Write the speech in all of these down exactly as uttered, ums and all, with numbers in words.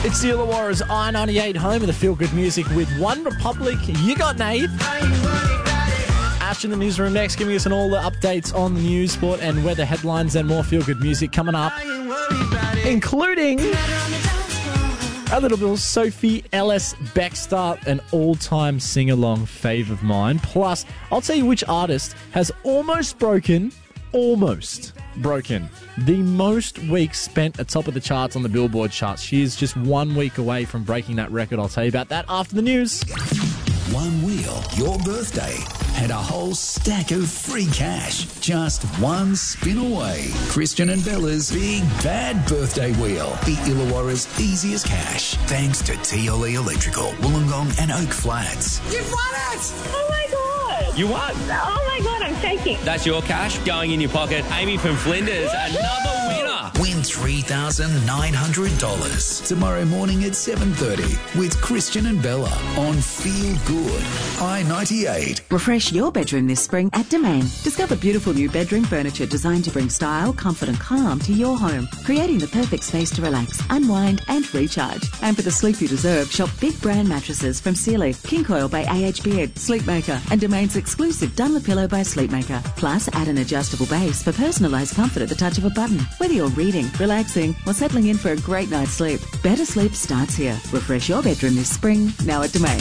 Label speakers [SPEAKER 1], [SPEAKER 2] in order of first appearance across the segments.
[SPEAKER 1] It's the Illawarra's I ninety-eight home of the feel-good music with One Republic. You got Nate. Ash in the newsroom next, giving us an all the updates on the news, sport and weather headlines and more feel-good music coming up, including our little girl Sophie Ellis Bextor, an all-time sing-along fave of mine. Plus, I'll tell you which artist has almost broken, almost broken, the most weeks spent atop of the charts on the Billboard charts. She is just one week away from breaking that record. I'll tell you about that after the news.
[SPEAKER 2] One wheel, your birthday, and a whole stack of free cash. Just one spin away. Christian and Bella's Big Bad Birthday Wheel. The Illawarra's easiest cash. Thanks to T L E Electrical, Wollongong and Oak Flats.
[SPEAKER 3] You've won it!
[SPEAKER 4] Oh my God!
[SPEAKER 5] You won!
[SPEAKER 4] Oh my God, I'm shaking.
[SPEAKER 5] That's your cash going in your pocket. Amy from Flinders, another winner.
[SPEAKER 2] Win three thousand nine hundred dollars tomorrow morning at seven thirty with Christian and Bella on Feel Good I ninety-eight.
[SPEAKER 6] Refresh your bedroom this spring at Domain. Discover beautiful new bedroom furniture designed to bring style, comfort and calm to your home, creating the perfect space to relax, unwind and recharge. And for the sleep you deserve, shop big brand mattresses from Sealy, King Coil by A H Beard, Sleepmaker and Domain's exclusive Dunlopillow by Sleepmaker. Plus, add an adjustable base for personalised comfort at the touch of a button. Whether you're reading, relaxing or settling in for a great night's sleep, better sleep starts here. Refresh your bedroom this spring, now at Domain.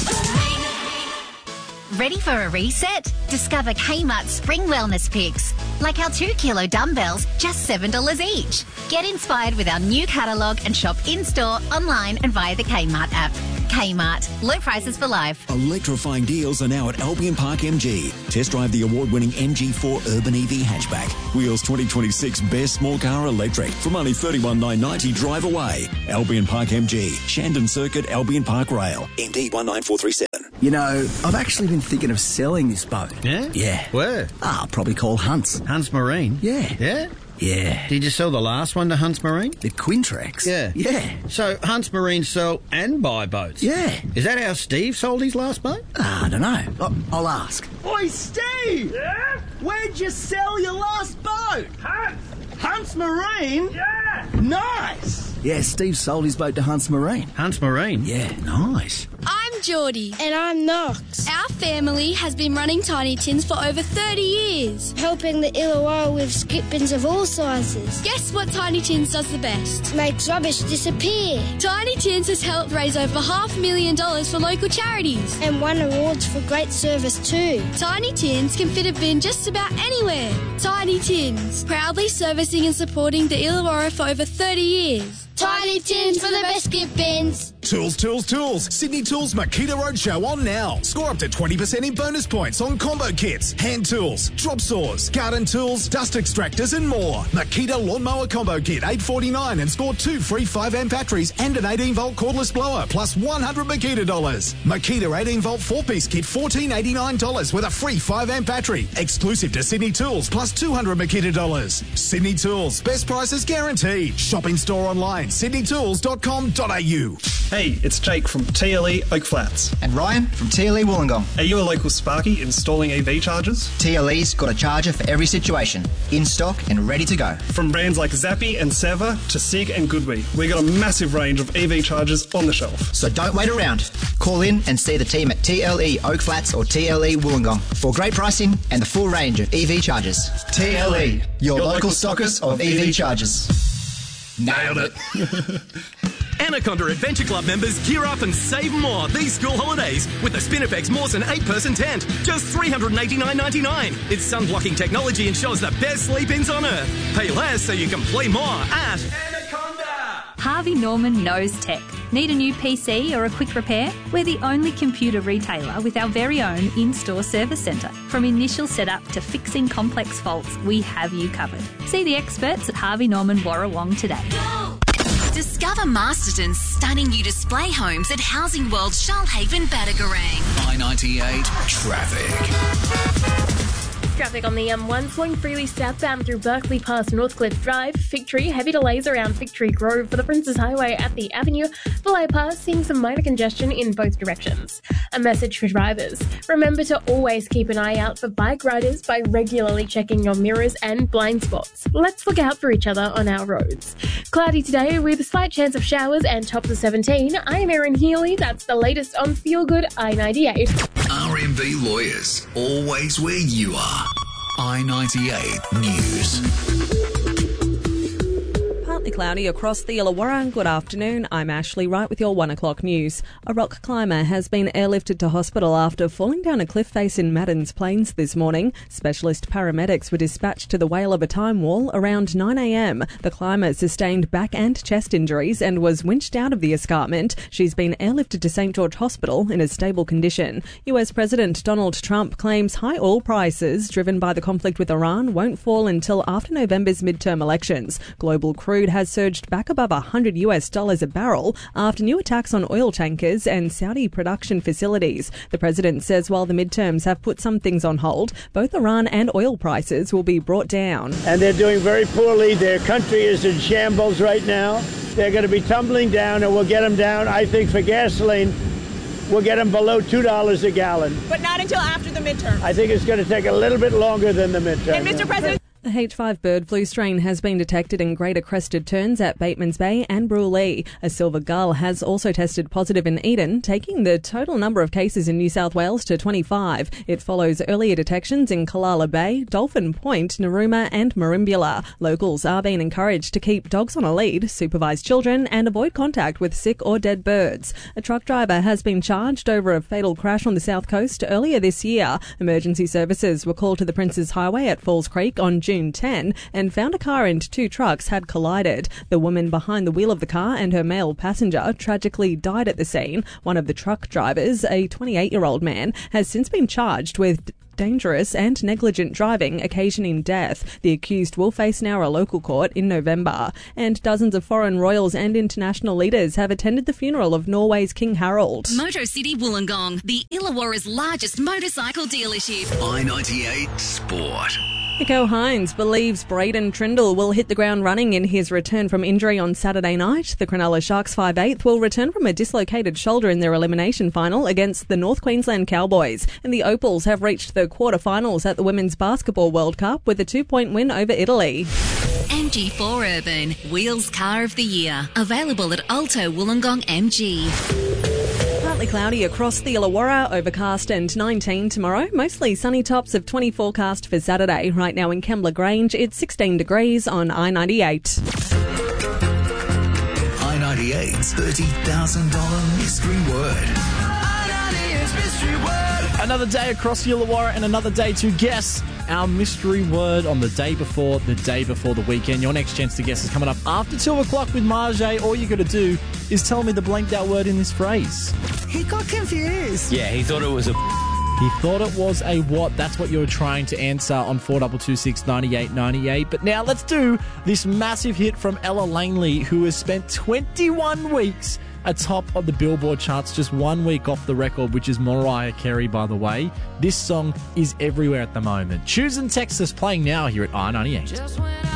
[SPEAKER 7] Ready for a reset? Discover Kmart Spring Wellness Picks. Like our two kilo dumbbells, just seven dollars each. Get inspired with our new catalogue and shop in-store, online and via the Kmart app. Kmart. Low prices for life.
[SPEAKER 8] Electrifying deals are now at Albion Park M G. Test drive the award-winning M G four Urban E V hatchback. Wheels twenty twenty-six Best Small Car Electric from only thirty-one thousand nine hundred ninety drive away. Albion Park M G. Shandon Circuit, Albion Park Rail. M D one nine four three seven.
[SPEAKER 9] You know, I've actually been thinking of selling this boat.
[SPEAKER 10] Yeah?
[SPEAKER 9] Yeah.
[SPEAKER 10] Where?
[SPEAKER 9] Ah, I'll probably call Hunts.
[SPEAKER 10] Hunts Marine?
[SPEAKER 9] Yeah.
[SPEAKER 10] Yeah?
[SPEAKER 9] Yeah.
[SPEAKER 10] Did you sell the last one to Hunts Marine?
[SPEAKER 9] The Quintrex?
[SPEAKER 10] Yeah.
[SPEAKER 9] Yeah.
[SPEAKER 10] So Hunts Marine sell and buy boats?
[SPEAKER 9] Yeah.
[SPEAKER 10] Is that how Steve sold his last boat?
[SPEAKER 9] Ah, I don't know. I'll, I'll ask.
[SPEAKER 3] Oi, Steve!
[SPEAKER 11] Yeah?
[SPEAKER 3] Where'd you sell your last boat?
[SPEAKER 11] Hunts!
[SPEAKER 3] Hunts Marine?
[SPEAKER 11] Yeah!
[SPEAKER 3] Nice!
[SPEAKER 9] Yeah, Steve sold his boat to Hunts Marine.
[SPEAKER 10] Hunts Marine?
[SPEAKER 9] Yeah, nice.
[SPEAKER 12] I'm Geordie. And I'm Knox. Our family has been running Tiny Tins for over thirty years.
[SPEAKER 13] Helping the Illawarra with skip bins of all sizes.
[SPEAKER 12] Guess what Tiny Tins does the best?
[SPEAKER 13] Makes rubbish disappear.
[SPEAKER 12] Tiny Tins has helped raise over half a million dollars for local charities.
[SPEAKER 13] And won awards for great service too.
[SPEAKER 12] Tiny Tins can fit a bin just about anywhere. Tiny Tins, proudly servicing and supporting the Illawarra for over thirty years.
[SPEAKER 13] Tiny Tins for the best skip bins.
[SPEAKER 14] Tools, tools, tools. Sydney Tools Makita Roadshow on now. Score up to twenty percent in bonus points on combo kits, hand tools, drop saws, garden tools, dust extractors and more. Makita Lawnmower Combo Kit eight forty-nine and score two free five amp batteries and an eighteen volt cordless blower plus one hundred Makita dollars. Makita eighteen volt four piece kit fourteen eighty-nine dollars with a free five amp battery. Exclusive to Sydney Tools plus two hundred Makita dollars. Sydney Tools, best prices guaranteed. Shop in store online, sydney tools dot com dot a u.
[SPEAKER 15] Hey, it's Jake from T L E Oak Flats.
[SPEAKER 16] And Ryan from T L E Wollongong.
[SPEAKER 15] Are you a local Sparky installing E V chargers?
[SPEAKER 16] T L E's got a charger for every situation, in stock and ready to go.
[SPEAKER 15] From brands like Zappi and Seva to Sig and Goodwee, we got a massive range of E V chargers on the shelf.
[SPEAKER 16] So don't wait around. Call in and see the team at T L E Oak Flats or T L E Wollongong for great pricing and the full range of E V chargers. T L E, your, your local stockers of E V chargers.
[SPEAKER 17] Nailed it. Anaconda Adventure Club members gear up and save more these school holidays with the Spinifex Mawson eight-person tent. Just three hundred eighty-nine dollars ninety-nine. Its sun-blocking technology ensures the best sleep-ins on Earth. Pay less so you can play more at Anaconda.
[SPEAKER 18] Harvey Norman knows tech. Need a new P C or a quick repair? We're the only computer retailer with our very own in-store service centre. From initial setup to fixing complex faults, we have you covered. See the experts at Harvey Norman Warrawong today.
[SPEAKER 7] Discover Masterton's stunning new display homes at Housing World Shoalhaven, Badagarang.
[SPEAKER 2] I ninety-eight traffic.
[SPEAKER 11] traffic on the M one flowing freely southbound through Berkeley past Northcliffe Drive, Fig Tree, heavy delays around Fig Tree Grove for the Princes Highway at the Avenue, Belay Pass seeing some minor congestion in both directions. A message for drivers. Remember to always keep an eye out for bike riders by regularly checking your mirrors and blind spots. Let's look out for each other on our roads. Cloudy today with a slight chance of showers and tops of seventeen. I'm Erin Healy. That's the latest on Feel Good I ninety-eight.
[SPEAKER 2] R M B Lawyers, always where you are. I ninety-eight News.
[SPEAKER 19] Partly cloudy across the Illawarra. Good afternoon. I'm Ashley Wright with your one o'clock news. A rock climber has been airlifted to hospital after falling down a cliff face in Maddens Plains this morning. Specialist paramedics were dispatched to the Whale of a Time Wall around nine a.m. The climber sustained back and chest injuries and was winched out of the escarpment. She's been airlifted to Saint George Hospital in a stable condition. U S President Donald Trump claims high oil prices driven by the conflict with Iran won't fall until after November's midterm elections. Global crude has surged back above one hundred U S dollars a barrel after new attacks on oil tankers and Saudi production facilities. The president says while the midterms have put some things on hold, both Iran and oil prices will be brought down.
[SPEAKER 20] And they're doing very poorly. Their country is in shambles right now. They're going to be tumbling down, and we'll get them down, I think, for gasoline. We'll get them below two dollars a gallon.
[SPEAKER 21] But not until after the midterm.
[SPEAKER 20] I think it's going to take a little bit longer than the midterm.
[SPEAKER 21] And Mister President...
[SPEAKER 19] The H five bird flu strain has been detected in greater crested terns at Batemans Bay and Bruley. A silver gull has also tested positive in Eden, taking the total number of cases in New South Wales to twenty-five. It follows earlier detections in Killala Bay, Dolphin Point, Narooma and Merimbula. Locals are being encouraged to keep dogs on a lead, supervise children and avoid contact with sick or dead birds. A truck driver has been charged over a fatal crash on the south coast earlier this year. Emergency services were called to the Princes Highway at Falls Creek on June tenth and found a car and two trucks had collided. The woman behind the wheel of the car and her male passenger tragically died at the scene. One of the truck drivers, a twenty-eight-year-old man, has since been charged with dangerous and negligent driving occasioning death. The accused will face now a local court in November. And dozens of foreign royals and international leaders have attended the funeral of Norway's King Harald.
[SPEAKER 22] Motor City Wollongong, the Illawarra's largest motorcycle dealership.
[SPEAKER 2] I ninety-eight Sport.
[SPEAKER 19] Nico Hines believes Braden Trindle will hit the ground running in his return from injury on Saturday night. The Cronulla Sharks five eighth will return from a dislocated shoulder in their elimination final against the North Queensland Cowboys. And the Opals have reached the quarterfinals at the Women's Basketball World Cup with a two-point win over Italy.
[SPEAKER 22] M G four Urban, Wheels Car of the Year. Available at Alto Wollongong M G.
[SPEAKER 19] Partly cloudy across the Illawarra, overcast and nineteen tomorrow. Mostly sunny, tops of twenty forecast for Saturday. Right now in Kembla Grange, it's sixteen degrees on I ninety-eight.
[SPEAKER 2] I ninety-eight's thirty thousand dollars mystery word. I ninety-eight's mystery word.
[SPEAKER 1] Another day across the Illawarra and another day to guess our mystery word on the day before the day before the weekend. Your next chance to guess is coming up after two o'clock with Marjay. All you got to do is tell me the blanked out word in this phrase.
[SPEAKER 23] He got confused.
[SPEAKER 5] Yeah, he thought it was a...
[SPEAKER 1] He thought it was a what? That's what you were trying to answer on four two two six, nine eight nine eight. But now let's do this massive hit from Ella Langley, who has spent twenty-one weeks atop of the Billboard charts, just one week off the record, which is Mariah Carey, by the way. This song is everywhere at the moment. Choosing Texas, playing now here at I ninety-eight.